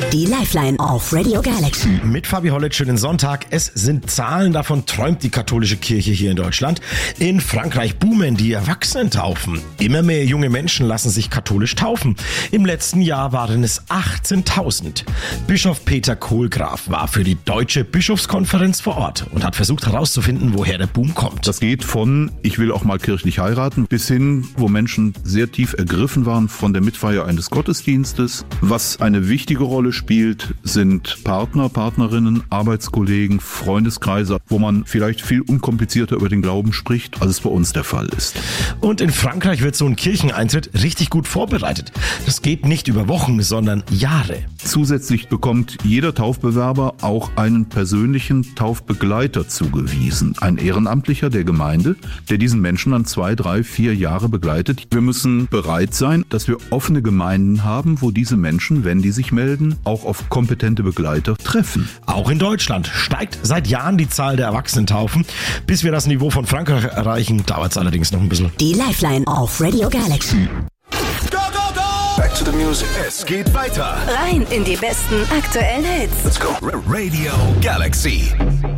Die Lifeline auf Radio Galaxy. Mit Fabi Hollett, schönen Sonntag. Es sind Zahlen, davon träumt die katholische Kirche hier in Deutschland. In Frankreich boomen die Erwachsenentaufen. Immer mehr junge Menschen lassen sich katholisch taufen. Im letzten Jahr waren es 18.000. Bischof Peter Kohlgraf war für die Deutsche Bischofskonferenz vor Ort und hat versucht herauszufinden, woher der Boom kommt. Das geht von, ich will auch mal kirchlich heiraten, bis hin, wo Menschen sehr tief ergriffen waren von der Mitfeier eines Gottesdienstes. Was eine wichtige Rolle spielt, sind Partner, Partnerinnen, Arbeitskollegen, Freundeskreise, wo man vielleicht viel unkomplizierter über den Glauben spricht, als es bei uns der Fall ist. Und in Frankreich wird so ein Kircheneintritt richtig gut vorbereitet. Das geht nicht über Wochen, sondern Jahre. Zusätzlich bekommt jeder Taufbewerber auch einen persönlichen Taufbegleiter zugewiesen. Ein Ehrenamtlicher der Gemeinde, der diesen Menschen dann 2, 3, 4 Jahre begleitet. Wir müssen bereit sein, dass wir offene Gemeinden haben, wo diese Menschen, wenn die sich melden, auch auf kompetente Begleiter treffen. Auch in Deutschland steigt seit Jahren die Zahl der Erwachsenentaufen. Bis wir das Niveau von Frankreich erreichen, dauert es allerdings noch ein bisschen. Die Lifeline auf Radio Galaxy. Go, go, go! Back to the music. Es geht weiter. Rein in die besten aktuellen Hits. Let's go. Radio Galaxy.